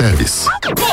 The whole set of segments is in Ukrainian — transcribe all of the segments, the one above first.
сервіс.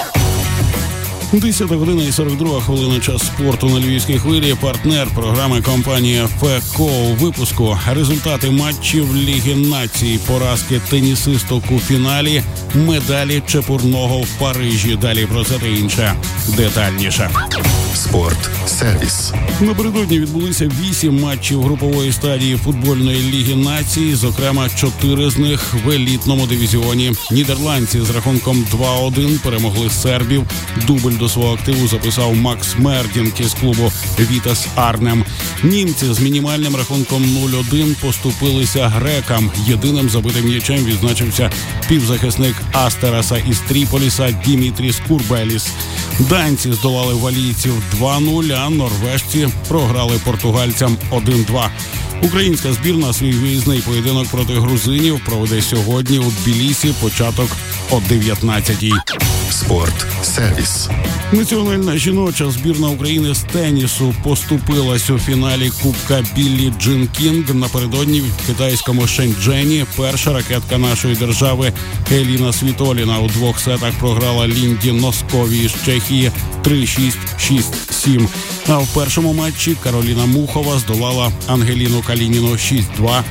10 година і 42 хвилина, час спорту на Львівській хвилі. Партнер програми компанія ФЕКО. У випуску результати матчів Ліги Націй, поразки тенісисток у фіналі, медалі Чепурного в Парижі. Далі про це та інше детальніше. Спорт сервіс. Напередодні відбулися 8 матчів групової стадії футбольної Ліги Націй, зокрема 4 з них в елітному дивізіоні. Нідерландці з рахунком 2-1 перемогли сербів. Дубль до свого активу записав Макс Мердінг із клубу Вітас Арнем. Німці з мінімальним рахунком 0-1 поступилися грекам. Єдиним забитим м'ячем відзначився півзахисник Астераса із Тріполіса Дімітріс Курбеліс. Данці здолали валійців 2-0, а норвежці програли португальцям 1-2. Українська збірна свій виїзний поєдинок проти грузинів проведе сьогодні у Тбілісі, початок о 19-й. Спорт сервіс. Національна жіноча збірна України з тенісу поступилась у фіналі Кубка Біллі Джин Кінг. Напередодні в китайському Шенчжені перша ракетка нашої держави Еліна Світоліна у 2 сетах програла Лінді Носковій з Чехії 3-6, 6-7. А в першому матчі Кароліна Мухова здолала Ангеліну Калініну 6-2,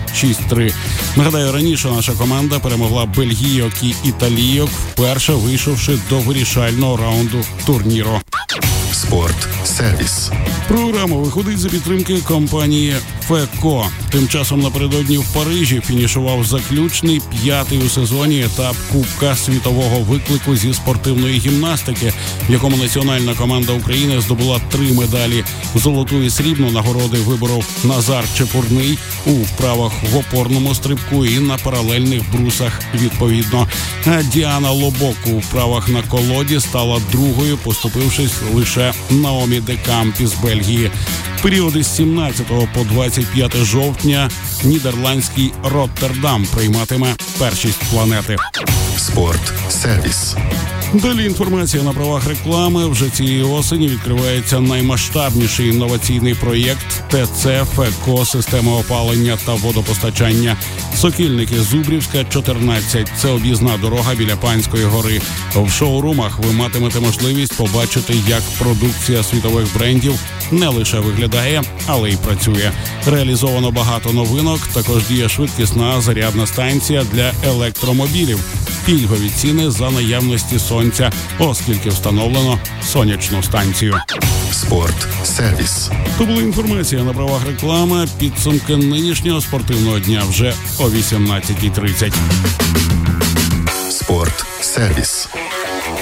6-3. Нагадаю, раніше наша команда перемогла бельгійок і італійок, вперше вийшовши до вирішального раунду турніру. Спорт сервіс. Програма виходить за підтримки компанії ФЕКО. Тим часом напередодні в Парижі фінішував заключний 5-й у сезоні етап Кубка світового виклику зі спортивної гімнастики, в якому національна команда України здобула 3 медалі. Золоту і срібну нагороди виборов Назар Чепурний у вправах в опорному стрибку і на паралельних брусах відповідно. А Діана Лобок у вправах на колоді стала другою, поступившись лише Наомі де Камп із Бельгії. В періоди з 17 по 25 жовтня нідерландський Роттердам прийматиме першість планети. Спорт сервіс. Далі інформація на правах реклами. Вже цієї осені відкривається наймасштабніший інноваційний проєкт ТЦ ФЕКО системи опалення та водопостачання. Сокільники, Зубрівська, 14. Це об'їзна дорога біля Панської гори. В шоурумах ви матимете можливість побачити, як продукція світових брендів не лише виглядає, але й працює. Реалізовано багато новинок, також діє швидкісна зарядна станція для електромобілів. Пільгові ціни за наявності сонця, оскільки встановлено сонячну станцію. Спорт сервіс. То була інформація на правах реклами. Підсумки нинішнього спортивного дня вже о 18:30. Спорт сервіс.